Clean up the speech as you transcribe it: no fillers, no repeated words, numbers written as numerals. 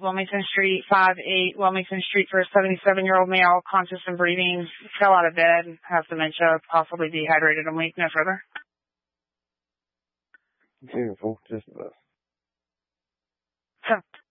Wilmington Street, 5-8 Wilmington Street for a 77-year-old male, conscious and breathing, fell out of bed, has dementia, possibly dehydrated and weak. No further. Beautiful. Just So,